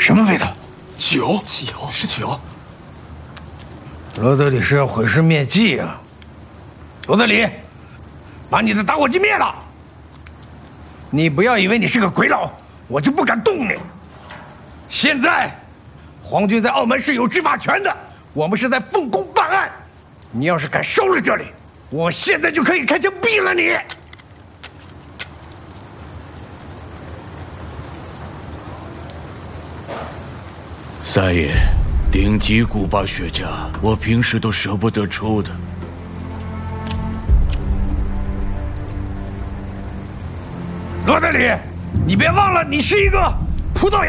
什么味道？ 酒， 酒是酒。 罗德里是要毁尸灭迹啊！罗德里，把你的打火机灭了！你不要以为你是个鬼佬，我就不敢动你。现在，皇军在澳门是有执法权的，我们是在奉公办案。你要是敢收了这里，我现在就可以开枪毙了你！ 三爷，顶级古巴雪茄，我平时都舍不得抽的。 罗德里，你别忘了，你是一个葡萄牙。